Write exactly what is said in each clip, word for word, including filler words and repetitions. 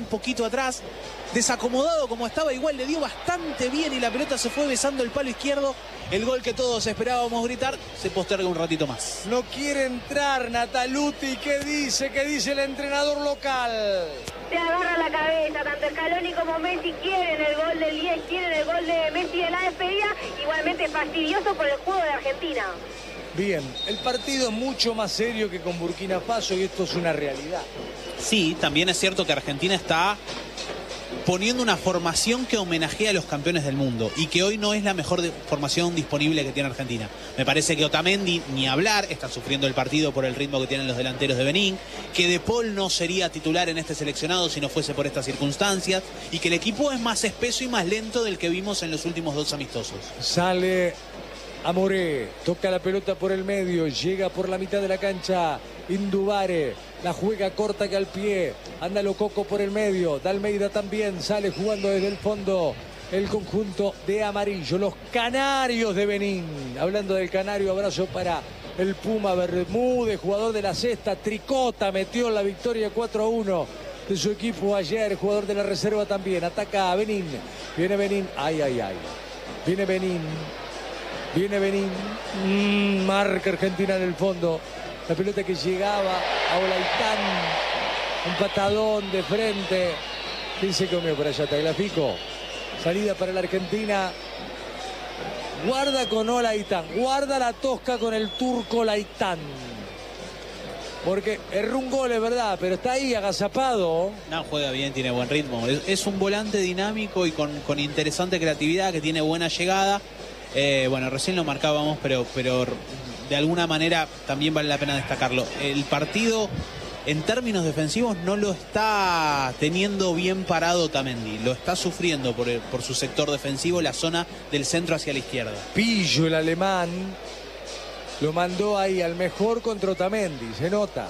poquito atrás, desacomodado como estaba, igual le dio bastante bien y la pelota se fue besando el palo izquierdo. El gol que todos esperábamos gritar se posterga un ratito más. No quiere entrar Nataluti. ¿Qué dice? ¿Qué dice el entrenador local? Se agarra la cabeza, tanto Scaloni como Messi quieren el gol del diez, quieren el gol de Messi de la despedida, igualmente fastidioso por el juego de Argentina. Bien, el partido es mucho más serio que con Burkina Faso y esto es una realidad. Sí, también es cierto que Argentina está poniendo una formación que homenajea a los campeones del mundo y que hoy no es la mejor de, formación disponible que tiene Argentina. Me parece que Otamendi, ni hablar, está sufriendo el partido por el ritmo que tienen los delanteros de Benín, que De Paul no sería titular en este seleccionado si no fuese por estas circunstancias, y que el equipo es más espeso y más lento del que vimos en los últimos dos amistosos. Sale Amoré, toca la pelota por el medio, llega por la mitad de la cancha Indubare, la juega corta que al pie, anda Lococo por el medio, Dalmeida también sale jugando desde el fondo el conjunto de amarillo, los canarios de Benín. Hablando del canario, abrazo para el Puma Bermúdez, jugador de la Sexta, Tricota metió la victoria cuatro a uno de su equipo ayer, jugador de la reserva también, ataca a Benín, viene Benín, ay, ay, ay, viene Benín. Viene Benín, mm, marca Argentina en el fondo. La pelota que llegaba a Olaitán. Un patadón de frente. ¿Quién se comió por allá? Tagliafico. Salida para la Argentina. Guarda con Olaitán. Guarda la tosca con el turco Olaitán. Porque erró un gol, es verdad, pero está ahí agazapado. No, juega bien, tiene buen ritmo. Es, es un volante dinámico y con, con interesante creatividad, que tiene buena llegada. Eh, bueno, recién lo marcábamos, pero, pero de alguna manera también vale la pena destacarlo. El partido, en términos defensivos, no lo está teniendo bien parado Otamendi. Lo está sufriendo por, el, por su sector defensivo, la zona del centro hacia la izquierda. Pillo, el alemán, lo mandó ahí al mejor contra Otamendi, se nota.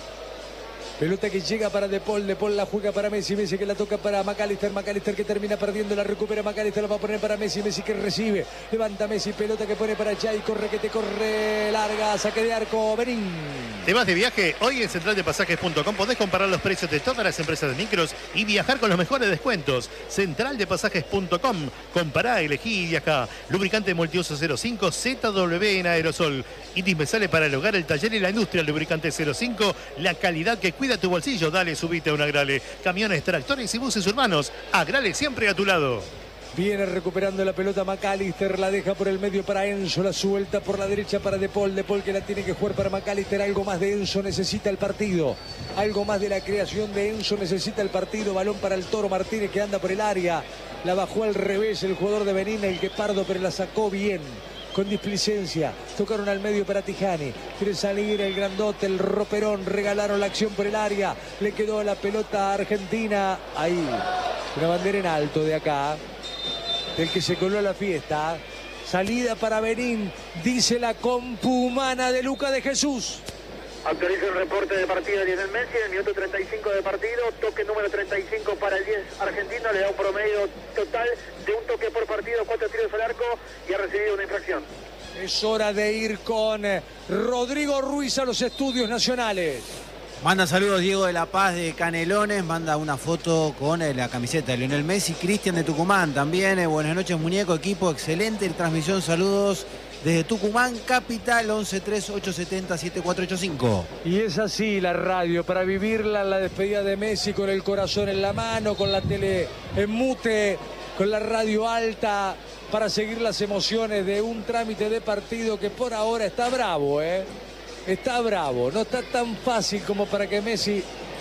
Pelota que llega para De Paul, De Paul la juega para Messi, Messi que la toca para McAllister, McAllister que termina perdiendo, la recupera McAllister, la va a poner para Messi, Messi que recibe, levanta Messi, pelota que pone para Jay, corre que te corre, larga, saque de arco, Benín. ¿Te vas de viaje? Hoy en central de pasajes punto com podés comparar los precios de todas las empresas de micros y viajar con los mejores descuentos. central de pasajes punto com, compará, elegí y viajá. Lubricante multiuso cero cinco, Z W en aerosol. Indispensable para el hogar, el taller y la industria, lubricante cero cinco, la calidad que cuida Cuida tu bolsillo, dale, subite a un Agrale. Camiones, tractores y buses urbanos. Agrale siempre a tu lado. Viene recuperando la pelota McAllister, la deja por el medio para Enzo, la suelta por la derecha para De Paul, De Paul que la tiene que jugar para McAllister. Algo más de Enzo necesita el partido, algo más de la creación de Enzo necesita el partido. Balón para el Toro Martínez que anda por el área, la bajó al revés el jugador de Benín, el que Pardo, pero la sacó bien, con displicencia. Tocaron al medio para Tijani, quiere salir el grandote, el roperón, regalaron la acción por el área, le quedó la pelota a Argentina, ahí, una bandera en alto de acá, del que se coló a la fiesta. Salida para Benín, dice la compu humana de Luca de Jesús. Autoriza el reporte de partida Lionel Messi, en el minuto treinta y cinco de partido, toque número treinta y cinco para el diez argentino, le da un promedio total de un toque por partido, cuatro tiros al arco y ha recibido una infracción. Es hora de ir con Rodrigo Ruiz a los estudios nacionales. Manda saludos Diego de La Paz de Canelones, manda una foto con eh, la camiseta de Lionel Messi. Cristian de Tucumán también, eh, buenas noches muñeco, equipo excelente, transmisión, saludos desde Tucumán, capital, once tres ocho siete cero siete cuatro ocho cinco. Y es así la radio, para vivirla, la despedida de Messi con el corazón en la mano, con la tele en mute, con la radio alta, para seguir las emociones de un trámite de partido que por ahora está bravo, ¿eh? Está bravo, no está tan fácil como para que Messi,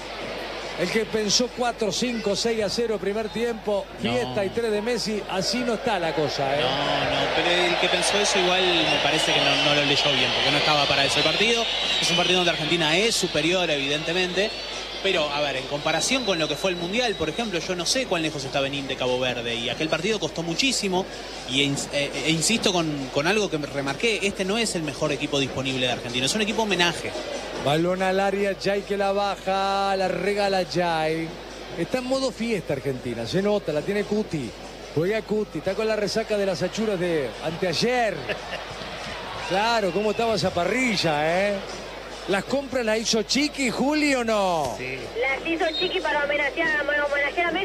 el que pensó cuatro, cinco, seis a cero primer tiempo, fiesta no. Y tres de Messi, así no está la cosa, ¿eh? No, no, pero el que pensó eso igual me parece que no, no lo leyó bien, porque no estaba para eso el partido. Es un partido donde Argentina es superior, evidentemente. Pero, a ver, en comparación con lo que fue el Mundial, por ejemplo, yo no sé cuán lejos está Benín de Cabo Verde. Y aquel partido costó muchísimo. Y e, e, e insisto con, con algo que me remarqué, este no es el mejor equipo disponible de Argentina. Es un equipo homenaje. Balón al área, Jay que la baja, la regala Jay. Está en modo fiesta Argentina, se nota, la tiene Cuti. Juega Cuti, está con la resaca de las achuras de anteayer. Claro, cómo estaba esa parrilla, ¿eh? ¿Las compras las hizo Chiqui, Juli, o no? Sí. Las hizo Chiqui para homenajear, homenajear a Messi.